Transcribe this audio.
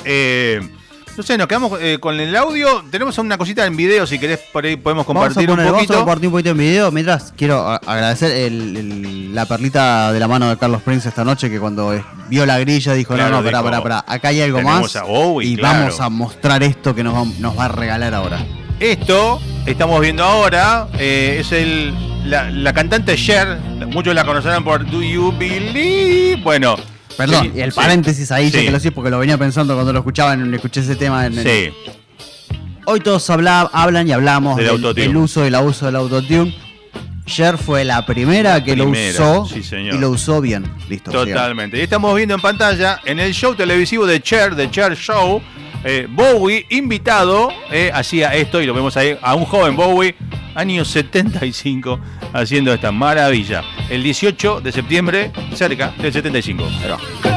No sé, nos quedamos con el audio. Tenemos una cosita en video, si querés, por ahí podemos compartir un poquito. Vamos a compartir un poquito en video. Mientras quiero agradecer la perlita de la mano de Carlos Prince esta noche, que cuando vio la grilla dijo, claro, pará, acá hay algo más. Y claro, vamos a mostrar esto que nos va a regalar ahora. Esto, estamos viendo ahora, es la cantante Cher. Muchos la conocerán por Do You Believe. Bueno, perdón, sí, y el paréntesis ahí, sí. Yo te lo sé porque lo venía pensando cuando lo escuchaban, escuché ese tema. Sí. Hoy todos hablan y hablamos del uso del abuso del autotune. Cher fue la primera que lo usó, sí, señor. Y lo usó bien. Listo. Totalmente. Sigamos. Y estamos viendo en pantalla, en el show televisivo de Cher, The Cher Show, Bowie, invitado, hacía esto, y lo vemos ahí, a un joven Bowie, año 75, haciendo esta maravilla. El 18 de septiembre, cerca del 75. Pero